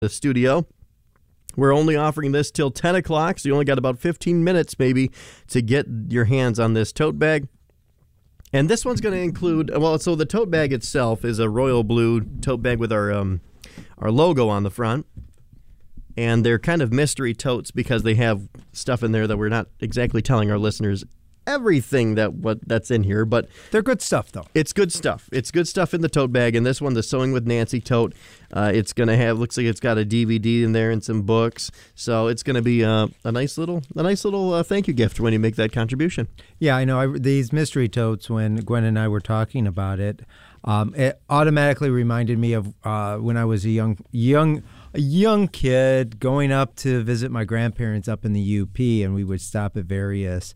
the studio. We're only offering this till 10 o'clock, so you only got about 15 minutes maybe to get your hands on this tote bag. And this one's going to include, so the tote bag itself is a royal blue tote bag with our logo on the front. And they're kind of mystery totes because they have stuff in there that we're not exactly telling our listeners everything that's in here, but they're good stuff, though. It's good stuff. It's good stuff in the tote bag. And this one, the Sewing with Nancy tote, it's going to have, looks like it's got a DVD in there and some books. So it's going to be a nice little thank you gift when you make that contribution. Yeah, I know. These mystery totes, when Gwen and I were talking about it automatically reminded me of when I was a young kid going up to visit my grandparents up in the UP, and we would stop at various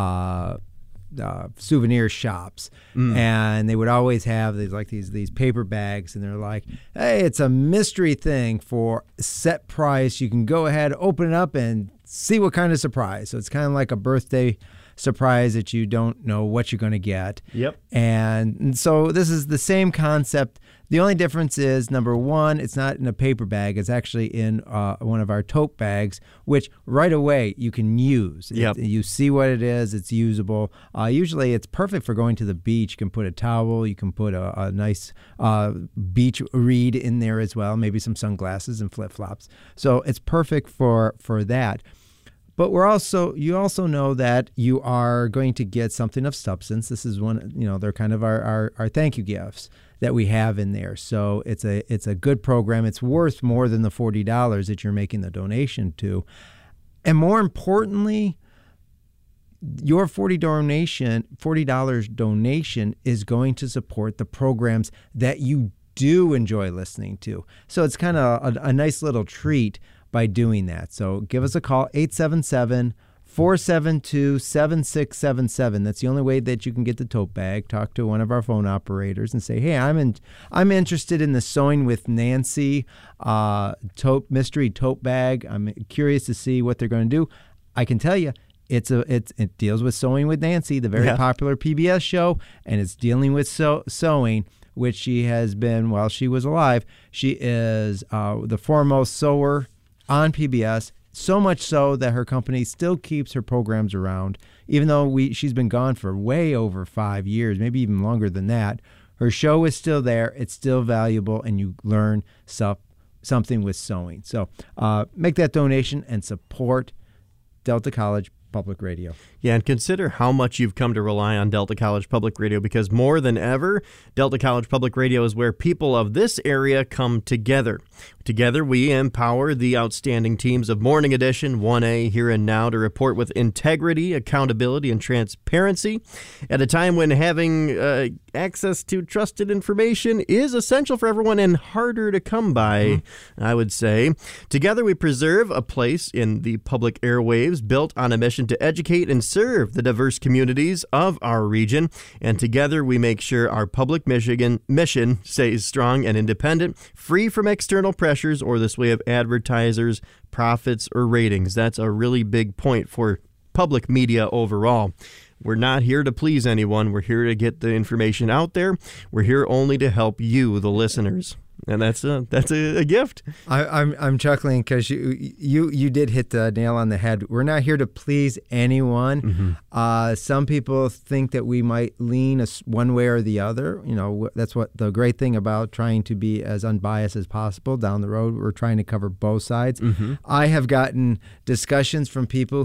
souvenir shops, and they would always have these paper bags, and they're like, hey, it's a mystery thing for set price. You can go ahead, open it up, and see what kind of surprise. So it's kind of like a birthday surprise that you don't know what you're going to get. Yep. And so this is the same concept. The only difference is, number one, it's not in a paper bag. It's actually in one of our tote bags, which right away you can use. Yep. You see what it is. It's usable. Usually it's perfect for going to the beach. You can put a towel. You can put a nice beach reed in there as well, maybe some sunglasses and flip-flops. So it's perfect for that. But you also know that you are going to get something of substance. This is one, they're kind of our thank you gifts that we have in there. So it's a good program. It's worth more than the $40 that you're making the donation to. And more importantly, your $40 donation is going to support the programs that you do enjoy listening to. So it's kind of a nice little treat by doing that. So give us a call, 877-472-7677. That's the only way that you can get the tote bag. Talk to one of our phone operators and say, hey, I'm interested in the Sewing with Nancy mystery tote bag. I'm curious to see what they're going to do. I can tell you, it deals with Sewing with Nancy, the very popular PBS show, and it's dealing with sewing, which she has been while she was alive. She is the foremost sewer on PBS, so much so that her company still keeps her programs around, even though she's been gone for way over 5 years, maybe even longer than that. Her show is still there. It's still valuable, and you learn something with sewing. So make that donation and support Delta College Public Radio. Yeah, and consider how much you've come to rely on Delta College Public Radio, because more than ever, Delta College Public Radio is where people of this area come together. Together, we empower the outstanding teams of Morning Edition, 1A, Here and Now, to report with integrity, accountability, and transparency at a time when having access to trusted information is essential for everyone and harder to come by, I would say. Together, we preserve a place in the public airwaves built on a mission to educate and serve the diverse communities of our region. And together, we make sure our public mission stays strong and independent, free from external pressures or the sway of advertisers, profits, or ratings. That's a really big point for public media overall. We're not here to please anyone. We're here to get the information out there. We're here only to help you, the listeners. And that's a gift. I'm chuckling because you did hit the nail on the head. We're not here to please anyone. Some people think that we might lean one way or the other. That's what the great thing about trying to be as unbiased as possible. Down the road, we're trying to cover both sides. I have gotten discussions from people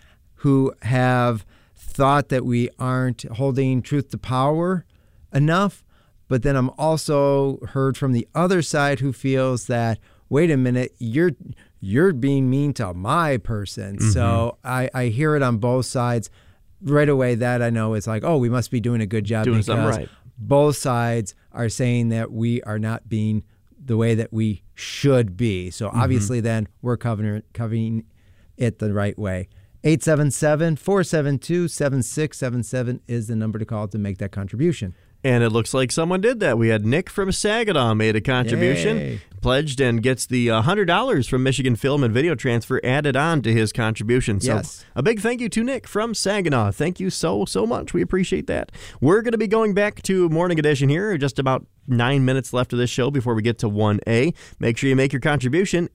who have thought that we aren't holding truth to power enough. But then I'm also heard from the other side who feels that, wait a minute, you're being mean to my person. So I hear it on both sides. Right away, that I know is like, oh, we must be doing a good job because right. Both sides are saying that we are not being the way that we should be. So obviously then we're covering it the right way. 877-472-7677 is the number to call to make that contribution. And it looks like someone did that. We had Nick from Saginaw made a contribution, Yay. pledged, and gets the $100 from Michigan Film and Video Transfer added on to his contribution. So Yes. a big thank you to Nick from Saginaw. Thank you so much. We appreciate that. We're going to be going back to Morning Edition here. Just about 9 minutes left of this show before we get to 1A. Make sure you make your contribution